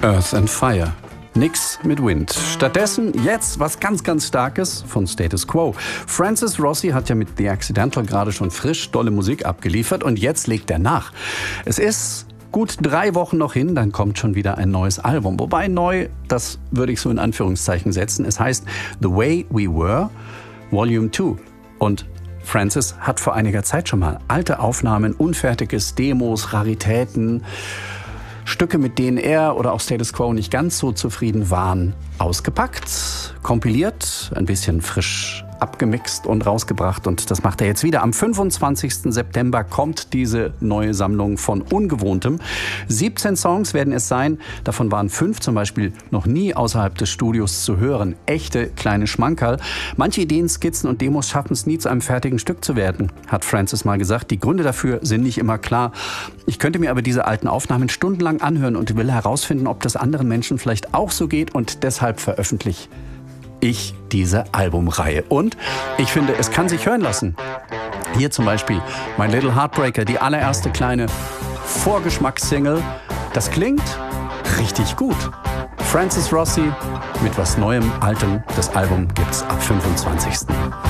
Earth and Fire. Nix mit Wind. Stattdessen jetzt was ganz, ganz Starkes von Status Quo. Francis Rossi hat ja mit The Accidental gerade schon frisch dolle Musik abgeliefert und jetzt legt er nach. Es ist gut 3 Wochen noch hin, dann kommt schon wieder ein neues Album. Wobei neu, das würde ich so in Anführungszeichen setzen. Es heißt The Way We Were, Volume 2. Und Francis hat vor einiger Zeit schon mal alte Aufnahmen, unfertiges, Demos, Raritäten, Stücke, mit denen er oder auch Status Quo nicht ganz so zufrieden waren, ausgepackt, kompiliert, ein bisschen frisch abgemixt und rausgebracht. Und das macht er jetzt wieder. Am 25. September kommt diese neue Sammlung von Ungewohntem. 17 Songs werden es sein. Davon waren 5 zum Beispiel noch nie außerhalb des Studios zu hören. Echte kleine Schmankerl. Manche Ideen, Skizzen und Demos schaffen es nie, zu einem fertigen Stück zu werden, hat Francis mal gesagt. Die Gründe dafür sind nicht immer klar. Ich könnte mir aber diese alten Aufnahmen stundenlang anhören und will herausfinden, ob das anderen Menschen vielleicht auch so geht, und deshalb veröffentliche ich diese Albumreihe. Und ich finde, es kann sich hören lassen. Hier zum Beispiel My Little Heartbreaker, die allererste kleine Vorgeschmackssingle. Das klingt richtig gut. Francis Rossi mit was Neuem, Altem. Das Album gibt's ab 25.